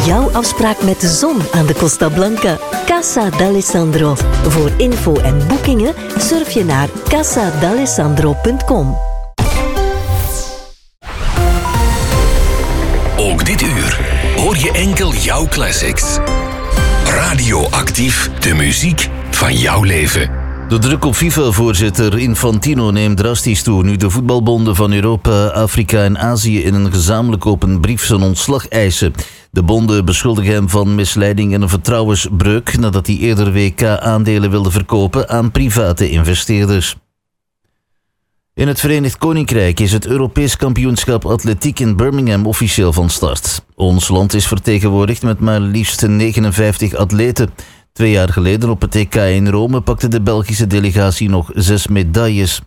jouw afspraak met de zon aan de Costa Blanca. Casa d'Alessandro. Voor info en boekingen surf je naar casadalessandro.com. Ook dit uur hoor je enkel jouw classics. Radioactief, de muziek van jouw leven. De druk op FIFA-voorzitter Infantino neemt drastisch toe nu de voetbalbonden van Europa, Afrika en Azië in een gezamenlijk open brief zijn ontslag eisen. De bonden beschuldigen hem van misleiding en een vertrouwensbreuk nadat hij eerder WK-aandelen wilde verkopen aan private investeerders. In het Verenigd Koninkrijk is het Europees kampioenschap atletiek in Birmingham officieel van start. Ons land is vertegenwoordigd met maar liefst 59 atleten. 2 jaar geleden op het EK in Rome pakte de Belgische delegatie nog 6 medailles.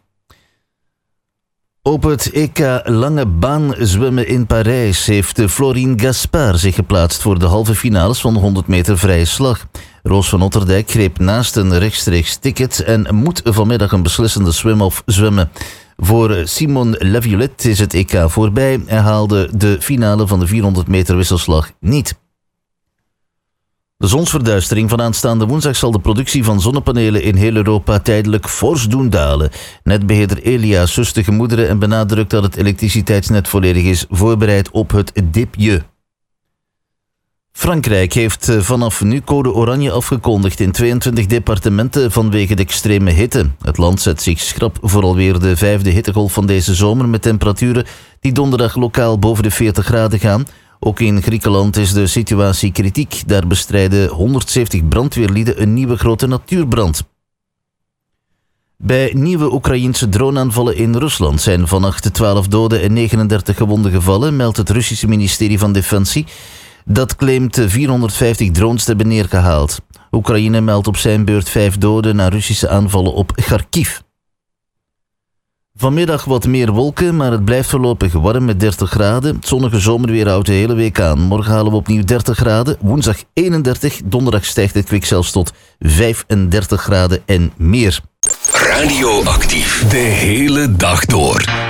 Op het EK lange baan zwemmen in Parijs heeft Florine Gaspard zich geplaatst voor de halve finales van de 100 meter vrije slag. Roos van Otterdijk greep naast een rechtstreeks ticket en moet vanmiddag een beslissende swim-off zwemmen. Voor Simon Laviolette is het EK voorbij en haalde de finale van de 400 meter wisselslag niet. De zonsverduistering van aanstaande woensdag zal de productie van zonnepanelen in heel Europa tijdelijk fors doen dalen. Netbeheerder Elia sust de gemoederen en benadrukt dat het elektriciteitsnet volledig is voorbereid op het dipje. Frankrijk heeft vanaf nu code oranje afgekondigd in 22 departementen vanwege de extreme hitte. Het land zet zich schrap voor alweer de 5e hittegolf van deze zomer met temperaturen die donderdag lokaal boven de 40 graden gaan. Ook in Griekenland is de situatie kritiek. Daar bestrijden 170 brandweerlieden een nieuwe grote natuurbrand. Bij nieuwe Oekraïense droneaanvallen in Rusland zijn vannacht 12 doden en 39 gewonden gevallen, meldt het Russische ministerie van Defensie. Dat claimt 450 drones te hebben neergehaald. Oekraïne meldt op zijn beurt 5 doden na Russische aanvallen op Kharkiv. Vanmiddag wat meer wolken, maar het blijft voorlopig warm met 30 graden. Het zonnige zomerweer houdt de hele week aan. Morgen halen we opnieuw 30 graden, woensdag 31, donderdag stijgt het kwik zelfs tot 35 graden en meer. Radioactief, de hele dag door.